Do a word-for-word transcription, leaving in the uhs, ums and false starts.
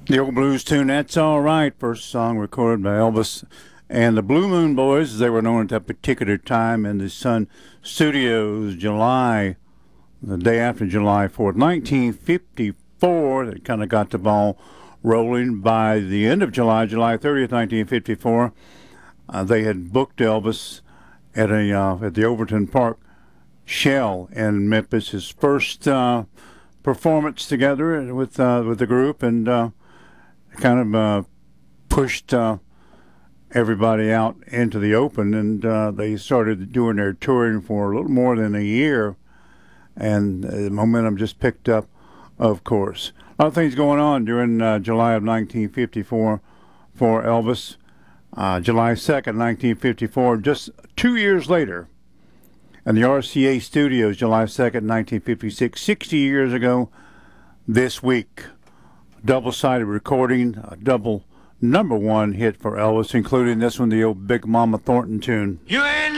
The old blues tune, That's All Right, first song recorded by Elvis and the Blue Moon Boys, as they were known at that particular time, in the Sun Studios, July, the day after July fourth, nineteen fifty-four. That kind of got the ball rolling. By the end of July, July thirtieth, nineteen fifty-four, uh, they had booked Elvis at a uh, at the Overton Park Shell in Memphis, his first uh, performance together with uh, with the group, and uh, kind of uh, pushed uh, everybody out into the open, and uh, they started doing their touring for a little more than a year, and uh, the momentum just picked up, of course. A lot of things going on during uh, July of nineteen fifty-four for Elvis. Uh, July second, nineteen fifty-four, just two years later, in the R C A Studios, July second, nineteen fifty-six, sixty years ago this week. Double-sided recording, a double number one hit for Elvis, including this one, the old Big Mama Thornton tune. You ain't